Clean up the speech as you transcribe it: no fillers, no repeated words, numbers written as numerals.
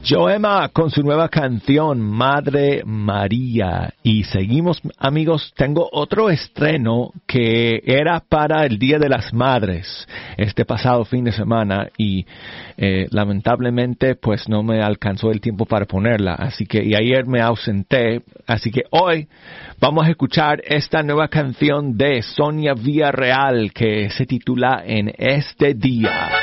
Joema con su nueva canción Madre María. Y seguimos, amigos, tengo otro estreno que era para el Día de las Madres este pasado fin de semana y lamentablemente pues no me alcanzó el tiempo para ponerla, así que y ayer me ausenté, así que hoy vamos a escuchar esta nueva canción de Sonia Villarreal que se titula En este día.